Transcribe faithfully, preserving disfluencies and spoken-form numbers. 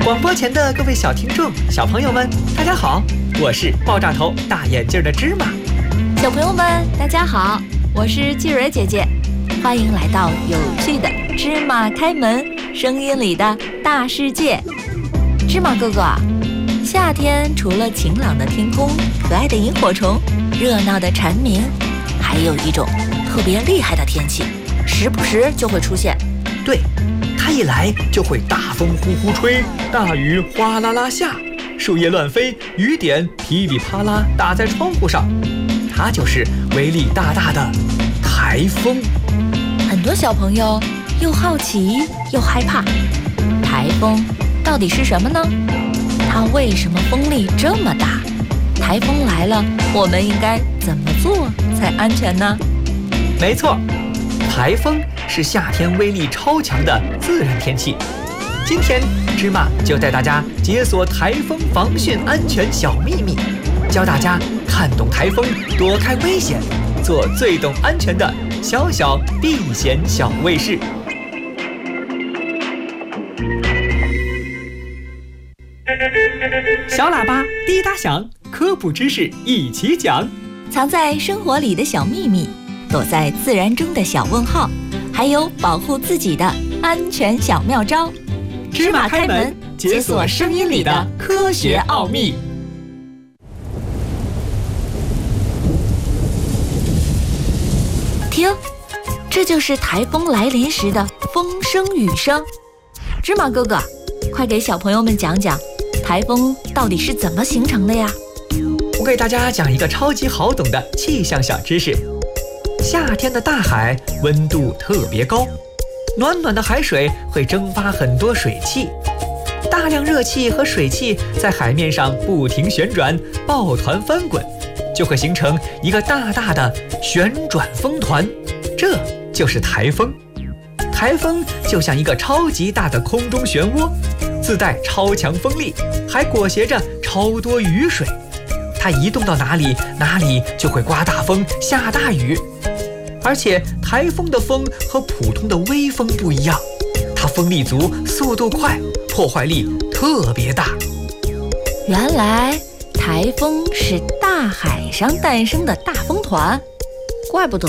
广播前的各位小听众、小朋友们，大家好，我是爆炸头大眼镜的芝麻。 小朋友们，大家好，我是季蕊姐姐，欢迎来到有趣的芝麻开门，声音里的大世界。芝麻哥哥，夏天除了晴朗的天空、可爱的萤火虫、热闹的蝉鸣，还有一种特别厉害的天气，时不时就会出现。 对，它一来就会大风呼呼吹，大雨哗啦啦下，树叶乱飞，雨点噼里啪啦打在窗户上，它就是威力大大的台风。 很多小朋友又好奇又害怕，台风到底是什么呢？它为什么风力这么大？台风来了，我们应该怎么做才安全呢？ 没错，台风是夏天威力超强的自然天气。今天芝麻就带大家解锁台风防汛安全小秘密，教大家看懂台风，躲开危险，做最懂安全的小小避险小卫士。小喇叭滴答响，科普知识一起讲。 藏在生活里的小秘密，躲在自然中的小问号，还有保护自己的安全小妙招。 芝麻开门，解锁声音里的科学奥秘。 听，这就是台风来临时的风声雨声。芝麻哥哥，快给小朋友们讲讲台风到底是怎么形成的呀？ 我给大家讲一个超级好懂的气象小知识。夏天的大海温度特别高，暖暖的海水会蒸发很多水汽，大量热气和水汽在海面上不停旋转，抱团翻滚，就会形成一个大大的旋转风团，这就是台风。台风就像一个超级大的空中漩涡，自带超强风力，还裹挟着超多雨水，它移动到哪里，哪里就会刮大风、下大雨。而且台风的风和普通的微风不一样，它风力足，速度快，破坏力特别大。 原来台风是大海上诞生的大风团，怪不得